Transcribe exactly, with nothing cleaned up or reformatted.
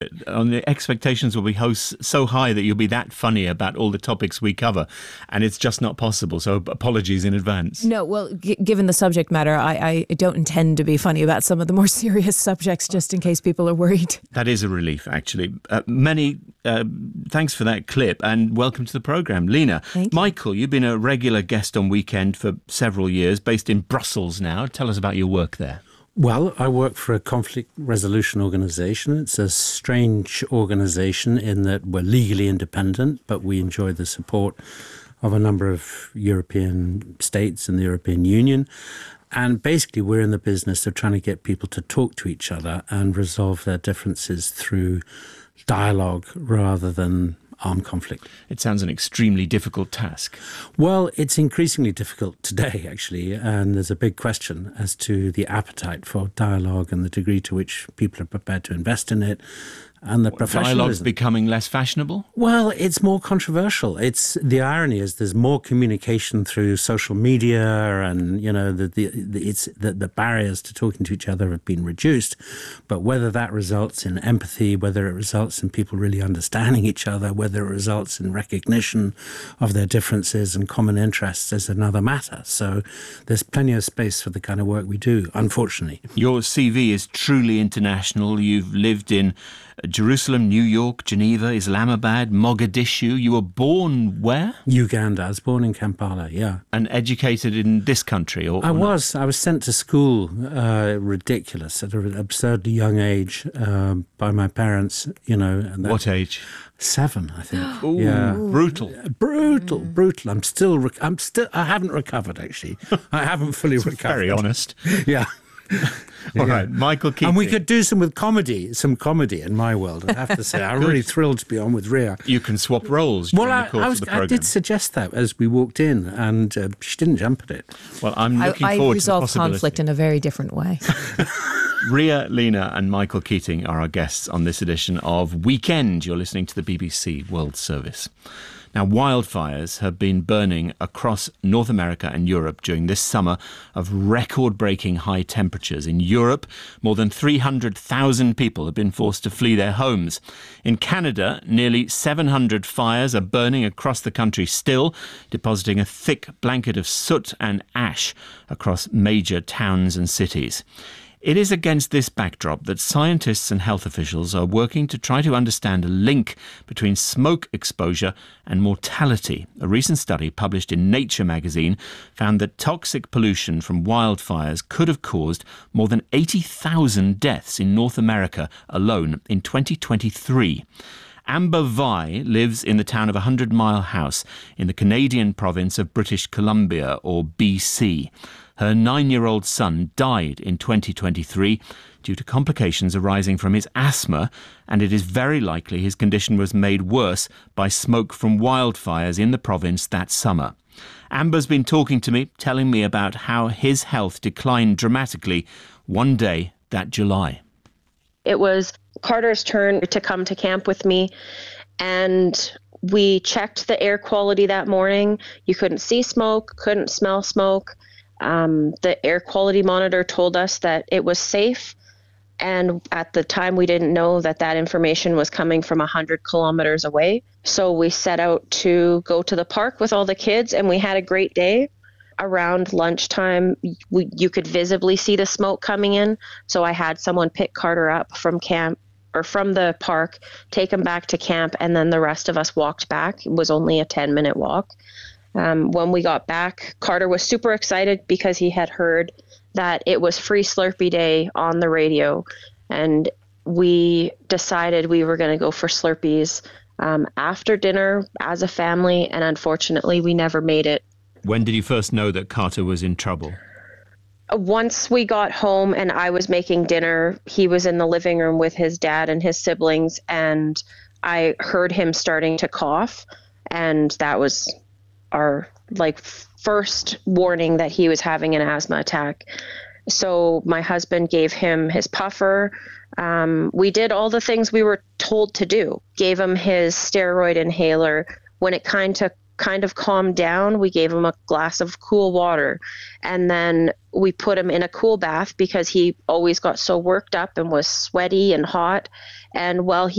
On the expectations will be hosts so high that you'll be that funny about all the topics we cover, and it's just not possible. So apologies in advance. No, well, g- given the subject matter, I, I don't intend to be funny about some of the more serious subjects, just in case people are worried. That is a relief, actually. Uh, many uh, thanks for that clip, and welcome to the programme, Lena. Thank you. Michael, you've been a regular guest on Weekend for several years, based in Brussels now. Tell us about your work there. Well, I work for a conflict resolution organisation. It's a strange organisation in that we're legally independent, but we enjoy the support of a number of European states and the European Union. And basically, we're in the business of trying to get people to talk to each other and resolve their differences through dialogue rather than armed conflict. It sounds an extremely difficult task. Well, it's increasingly difficult today, actually, and there's a big question as to the appetite for dialogue and the degree to which people are prepared to invest in it, and the professionalism. Dialogue's becoming less fashionable? Well, it's more controversial. It's the irony is there's more communication through social media, and you know the the, the it's the, the barriers to talking to each other have been reduced. But whether that results in empathy, whether it results in people really understanding each other, whether it results in recognition of their differences and common interests is another matter. So there's plenty of space for the kind of work we do, unfortunately. Your C V is truly international. You've lived in Jerusalem, New York, Geneva, Islamabad, Mogadishu. You were born where? Uganda. I was born in Kampala, yeah. And educated in this country? Or, or I not? was. I was sent to school, uh, ridiculous, at an absurdly young age uh, by my parents, you know. And that, what age? Seven, I think. Ooh, yeah. Brutal. Brutal, brutal. I'm still, rec- I'm still, I haven't recovered, actually. I haven't fully recovered. Very honest. Yeah. All Yeah. right, Michael Keating. And we could do some with comedy, some comedy in my world, I have to say. I'm really thrilled to be on with Ria. You can swap roles during Well, I, the course I, was, of the I programme. did suggest that as we walked in, and uh, she didn't jump at it. Well, I'm I, looking I forward to the resolve possibility. conflict in a very different way. Ria, Lena and Michael Keating are our guests on this edition of Weekend. You're listening to the B B C World Service. Now, wildfires have been burning across North America and Europe during this summer of record-breaking high temperatures. In Europe, more than three hundred thousand people have been forced to flee their homes. In Canada, nearly seven hundred fires are burning across the country still, depositing a thick blanket of soot and ash across major towns and cities. It is against this backdrop that scientists and health officials are working to try to understand a link between smoke exposure and mortality. A recent study published in Nature magazine found that toxic pollution from wildfires could have caused more than eighty thousand deaths in North America alone in twenty twenty-three. Amber Vai lives in the town of Hundred Mile House in the Canadian province of British Columbia, or B C. Her nine-year-old son died in twenty twenty-three due to complications arising from his asthma, and it is very likely his condition was made worse by smoke from wildfires in the province that summer. Amber's been talking to me, telling me about how his health declined dramatically one day that July. It was Carter's turn to come to camp with me, and we checked the air quality that morning. You couldn't see smoke, couldn't smell smoke. Um, the air quality monitor told us that it was safe. And at the time, we didn't know that that information was coming from one hundred kilometers away. So we set out to go to the park with all the kids, and we had a great day. Around lunchtime, we, you could visibly see the smoke coming in. So I had someone pick Carter up from camp or from the park, take him back to camp, and then the rest of us walked back. It was only a ten minute walk. Um, when we got back, Carter was super excited because he had heard that it was Free Slurpee Day on the radio, and we decided we were going to go for Slurpees um, after dinner as a family, and unfortunately, we never made it. When did you first know that Carter was in trouble? Once we got home and I was making dinner, he was in the living room with his dad and his siblings, and I heard him starting to cough, and that was our like first warning that he was having an asthma attack. So my husband gave him his puffer. Um, we did all the things we were told to do. Gave him his steroid inhaler. When it kind of kind of calmed down, we gave him a glass of cool water, and then we put him in a cool bath because he always got so worked up and was sweaty and hot. And while he